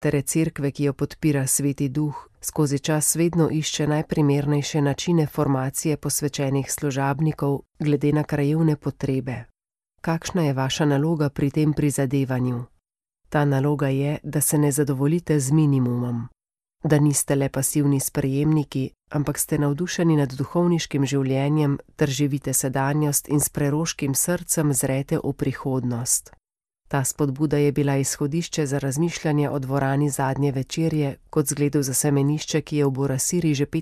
matere Cerkve, ki jo podpira Sveti Duh, skozi čas vedno išče najprimernejše načine formacije posvečenih služabnikov glede na krajevne potrebe. Kakšna je vaša naloga pri tem prizadevanju? Ta naloga je, da se ne zadovoljite z minimumom, da niste le pasivni sprejemniki, ampak ste navdušeni nad duhovniškim življenjem ter živite sedanjost in s preroškim srcem zrete v prihodnost. Ta spodbuda je bila izhodišče za razmišljanje o dvorani zadnje večerje kot zgledu za semenišče, ki je v Borasiri že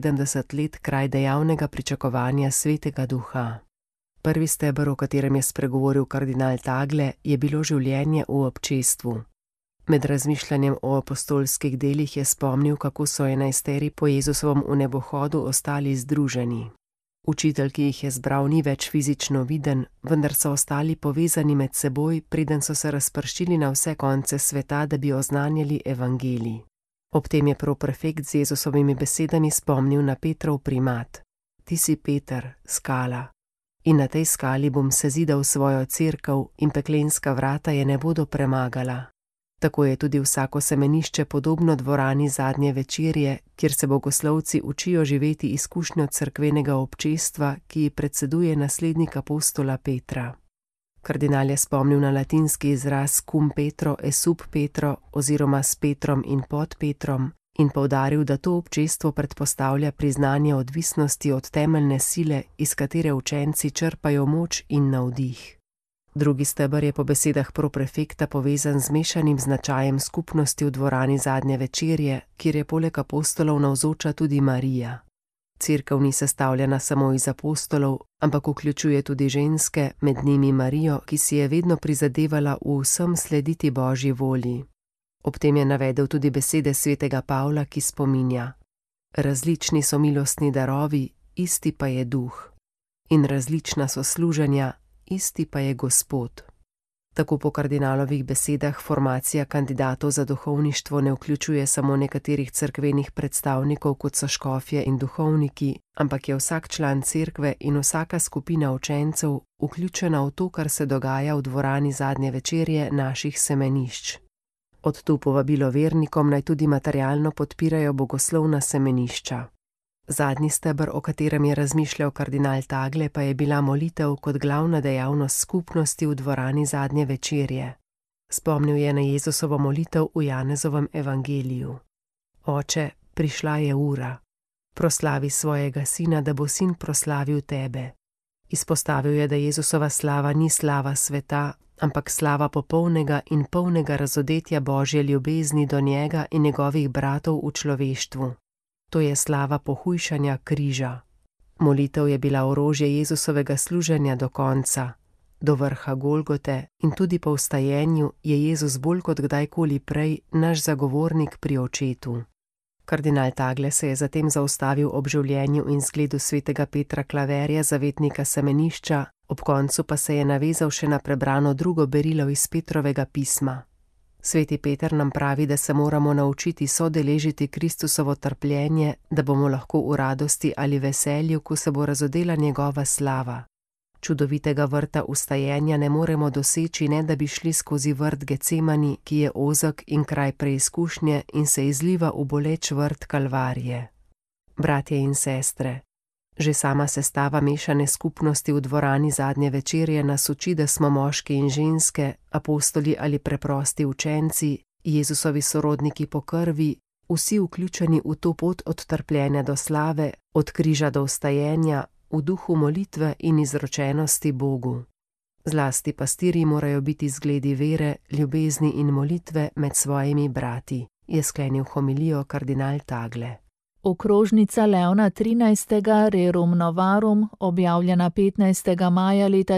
75 let kraj dejavnega pričakovanja Svetega Duha. Prvi steber, o katerem je spregovoril kardinal Tagle, je bilo življenje v občestvu. Med razmišljanjem o apostolskih delih je spomnil, kako so enajsteri po Jezusovem vnebohodu ostali združeni. Učitelj, ki jih je zbral, ni več fizično viden, vendar so ostali povezani med seboj, preden so se razpršili na vse konce sveta, da bi oznanjali evangelij. Ob tem je proprefekt z Jezusovimi besedami spomnil na Petrov primat. Ti si Peter, skala. In na tej skali bom sezidal svojo cerkev in peklenska vrata je ne bodo premagala. Tako je tudi vsako semenišče podobno dvorani zadnje večerje, kjer se bogoslovci učijo živeti izkušnjo cerkvenega občestva, ki ji predseduje naslednik apostola Petra. Kardinal je spomnil na latinski izraz cum Petro e sub Petro oziroma s Petrom in pod Petrom in poudaril, da to občestvo predpostavlja priznanje odvisnosti od temeljne sile, iz katere učenci črpajo moč in navdih. Drugi steber je po besedah proprefekta povezan z mešanim značajem skupnosti v dvorani zadnje večerje, kjer je poleg apostolov navzoča tudi Marija. Cerkev ni sestavljena samo iz apostolov, ampak vključuje tudi ženske, med njimi Marijo, ki si je vedno prizadevala v vsem slediti Božji volji. Ob tem je navedel tudi besede svetega Pavla, ki spominja: različni so milostni darovi, isti pa je duh. In različna so služenja, isti pa je Gospod. Tako po kardinalovih besedah formacija kandidatov za duhovništvo ne vključuje samo nekaterih cerkvenih predstavnikov, kot so škofje in duhovniki, ampak je vsak član cerkve in vsaka skupina učencev vključena v to, kar se dogaja v dvorani zadnje večerje naših semenišč. Od tu povabilo vernikom naj tudi materialno podpirajo bogoslovna semenišča. Zadnji steber, o katerem je razmišljal kardinal Tagle, pa je bila molitev kot glavna dejavnost skupnosti v dvorani zadnje večerje. Spomnil je na Jezusovo molitev v Janezovem evangeliju. Oče, prišla je ura. Proslavi svojega sina, da bo sin proslavil tebe. Izpostavil je, da Jezusova slava ni slava sveta, ampak slava popolnega in polnega razodetja Božje ljubezni do njega in njegovih bratov v človeštvu. To je slava pohujšanja križa. Molitev je bila orožje Jezusovega služenja do konca. Do vrha Golgote in tudi po vstajenju je Jezus bolj kot kdajkoli prej naš zagovornik pri očetu. Kardinal Tagle se je zatem zaustavil ob življenju in zgledu svetega Petra Klaverja, zavetnika semenišča, ob koncu pa se je navezal še na prebrano drugo berilo iz Petrovega pisma. Sveti Peter nam pravi, da se moramo naučiti sodeležiti Kristusovo trpljenje, da bomo lahko v radosti ali veselju, ko se bo razodela njegova slava. Čudovitega vrta vstajenja ne moremo doseči, ne da bi šli skozi vrt Gecemani, ki je ozek in kraj preizkušnje in se izliva v boleč vrt Kalvarije. Bratje in sestre, že sama sestava mešane skupnosti v dvorani zadnje večerje nas uči, da smo moški in ženske, apostoli ali preprosti učenci, Jezusovi sorodniki po krvi, vsi vključeni v to pot od trpljenja do slave, od križa do vstajenja, v duhu molitve in izročenosti Bogu. Zlasti pastirji morajo biti zgledi vere, ljubezni in molitve med svojimi brati, je sklenil homilijo kardinal Tagle. Okrožnica Leona XIII. Rerum Novarum, objavljena 15. maja leta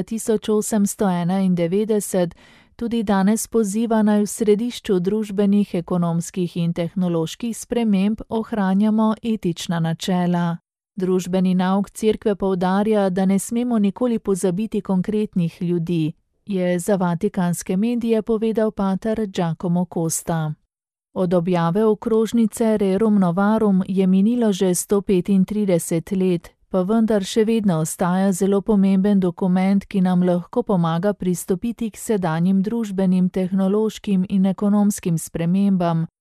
1891, tudi danes poziva naj v središču družbenih, ekonomskih in tehnoloških sprememb ohranjamo etična načela. Družbeni nauk cerkve poudarja, da ne smemo nikoli pozabiti konkretnih ljudi, je za vatikanske medije povedal pater Giacomo Costa. Od objave okrožnice Rerum Novarum je minilo že 135 let, pa vendar še vedno ostaja zelo pomemben dokument, ki nam lahko pomaga pristopiti k sedanjim družbenim, tehnološkim in ekonomskim spremembam,